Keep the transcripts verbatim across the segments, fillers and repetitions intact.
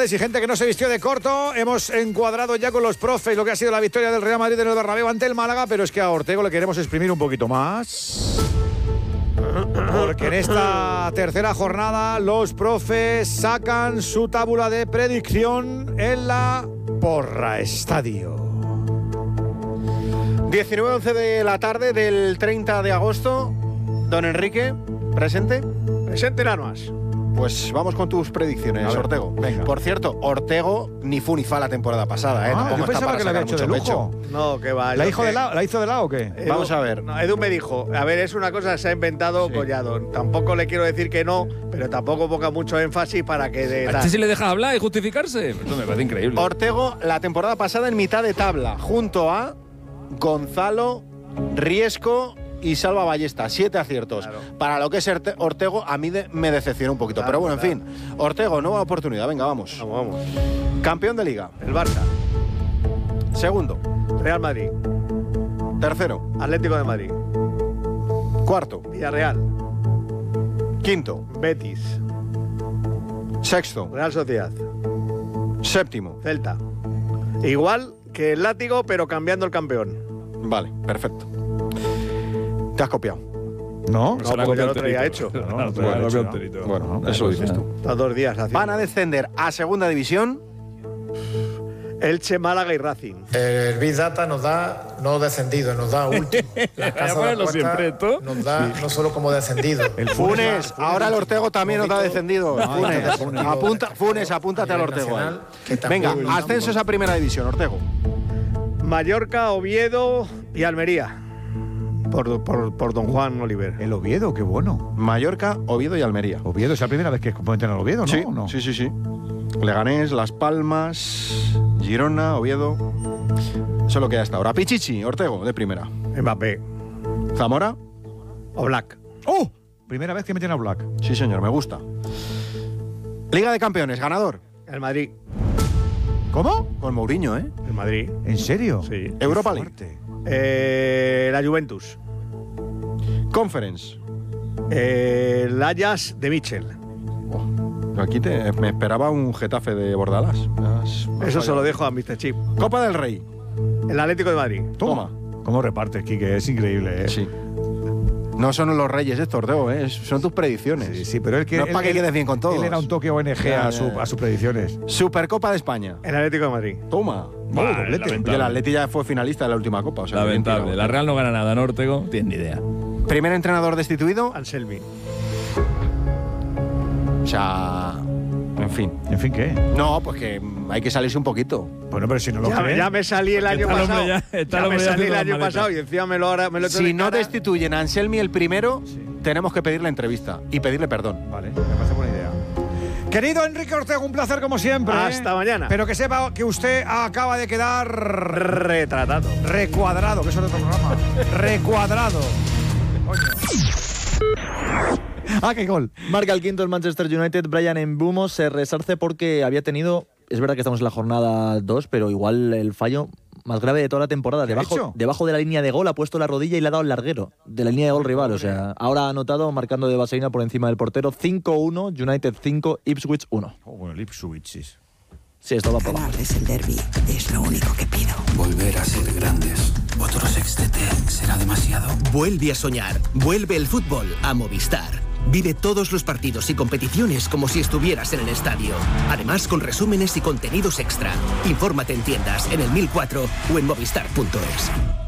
novedades y gente que no se vistió de corto. Hemos encuadrado ya con los profes lo que ha sido la victoria del Real Madrid en el Bernabéu ante el Málaga, pero es que a Ortego le queremos exprimir un poquito más. Porque en esta tercera jornada los profes sacan su tábula de predicción en la Porra Estadio. diecinueve once de la tarde del treinta de agosto. Don Enrique, ¿presente? Presente, Nanoas. Pues vamos con tus predicciones, ver, Ortego. Venga. Por cierto, Ortego ni fu ni fa la temporada pasada, ¿eh? Ah, Tampoco yo está pensaba para que la había sacar hecho de mucho lujo. pecho. No, que va. ¿La, hizo que... de la, ¿La hizo de lado o qué? Edu, Vamos a ver. No, Edu me dijo, a ver, es una cosa que se ha inventado Sí. Collado. Tampoco le quiero decir que no, pero tampoco ponga mucho énfasis para que... De, ¿A este si le dejas hablar y justificarse? Esto me parece increíble. Ortego, la temporada pasada en mitad de tabla, junto a Gonzalo, Riesco y Salva Ballesta. Siete aciertos. Claro. Para lo que es Orte- Ortego, a mí de- me decepciona un poquito. Claro, pero bueno, claro. en fin. Ortego, nueva oportunidad. Venga, vamos. Vamos, vamos. Campeón de Liga. El Barça, Segundo. Real Madrid, Tercero. Atlético de Madrid, Cuarto. Villarreal, Quinto. Betis, Sexto. Real Sociedad, Séptimo. Celta. Igual que el látigo, pero cambiando el campeón. Vale, perfecto. Te has copiado. ¿No? No, porque yo lo traía hecho. No, No, no, no, te lo no, había no. enterito. Bueno, No, eso no, dices no. tú. Los dos días haciendo. Van a descender a Segunda División. Elche, Málaga y Racing. El Big Data nos da no descendido, nos da último. La casa de ponerlo la puerta siempre esto. nos da no solo como descendido. El Funes, ahora el Ortego también nos da Poquito- descendido. No, Funes, no, no, no. apunta, Funes, A apúntate al nivel Ortego. ahí. nacional, que también Venga, estamos- ascensos a Primera División, Ortego. Mallorca, Oviedo y Almería. Por, por, por don Juan Oliver. El Oviedo, qué bueno. Mallorca, Oviedo y Almería. Oviedo, es la primera vez que cometen al Oviedo, ¿no? Sí, ¿O no? sí, sí, sí. Leganés, Las Palmas, Girona, Oviedo. Eso es lo que hay hasta ahora. Pichichi, Ortego, de primera. Mbappé. Zamora. O Black. ¡Oh! Primera vez que meten a Black. Sí, señor, me gusta. Liga de Campeones, ganador. El Madrid. ¿Cómo? Con Mourinho, ¿eh? El Madrid. ¿En serio? Sí. Europa Qué League. fuerte. Eh, la Juventus. Conference. Eh, el Ajax de Michel. Aquí te, me esperaba un Getafe de Bordalás. Me has- me has Eso se fallado. lo dejo a mister Chip. Copa del Rey. El Atlético de Madrid. Toma. ¿Cómo repartes, Quique? Es increíble, ¿eh? Sí. No son los reyes estos, Ortego, ¿eh? Son tus predicciones. Sí, sí, pero él que. No es él- para que él- quedes bien con todos. Él era un toque O N G Ya, a, ya, su- ya. a sus predicciones. Supercopa de España. El Atlético de Madrid. Toma. Vale, Vale, doblete. lamentable. Y el Atleti ya fue finalista de la última copa. O sea, Lamentable. bien La tirado. Real no gana nada, ¿no, Ortego? Tienes ni idea. Primer entrenador destituido. Anselmi. O sea, en fin. En fin, ¿qué? No, pues que hay que salirse un poquito. Bueno, pero si no lo Ya, creen. ya me salí el año está el hombre pasado. ya- Ya, está el me hombre ya salí el haciendo año las maletas. pasado y encima me lo, ahora, me lo he hecho Si en no cara. destituyen a Anselmi el primero, tenemos que pedirle entrevista y pedirle perdón. Vale, me parece buena idea. Querido Enrique Ortego, un placer como siempre. ¿eh? Hasta mañana. Pero que sepa que usted acaba de quedar Retratado. recuadrado, que eso es otro programa. Recuadrado. Coño. Ah, qué gol. Marca el quinto el Manchester United. Brian Mbeumo se resarce porque había tenido, es verdad que estamos en la jornada dos, pero igual el fallo más grave de toda la temporada. ¿Qué ha Debajo, hecho? debajo de la línea de gol ha puesto la rodilla y le ha dado el larguero de la línea de gol rival. O sea, ahora ha anotado marcando de vaselina por encima del portero. cinco uno, United cinco, Ipswich uno. Oh, bueno, el Ipswich, sí. Sí, esto va por abajo. Ganarles el derbi es lo único que pido. Volver a ser grandes. Otro sextete será demasiado. Vuelve a soñar. Vuelve el fútbol a Movistar. Vive todos los partidos y competiciones como si estuvieras en el estadio. Además, con resúmenes y contenidos extra. Infórmate en tiendas, en el mil cuatro o en movistar punto es.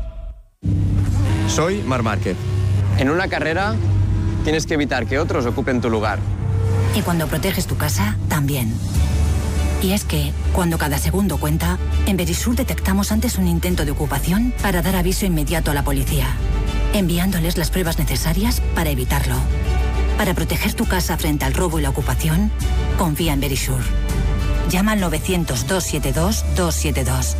Soy Marc Márquez. En una carrera tienes que evitar que otros ocupen tu lugar. Y cuando proteges tu casa, también. Y es que, cuando cada segundo cuenta, en Verisur detectamos antes un intento de ocupación para dar aviso inmediato a la policía, enviándoles las pruebas necesarias para evitarlo. Para proteger tu casa frente al robo y la ocupación, confía en Verisur. Llama al novecientos, doscientos setenta y dos, doscientos setenta y dos.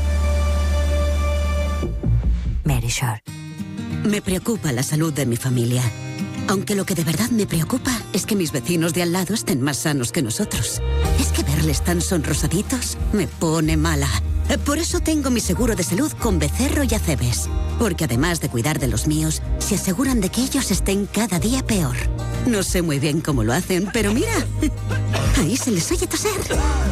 Verisur. Me preocupa la salud de mi familia. Aunque lo que de verdad me preocupa es que mis vecinos de al lado estén más sanos que nosotros. Es que verles tan sonrosaditos me pone mala. Por eso tengo mi seguro de salud con Becerro y Acebes. Porque además de cuidar de los míos, se aseguran de que ellos estén cada día peor. No sé muy bien cómo lo hacen, pero mira, ahí se les oye toser.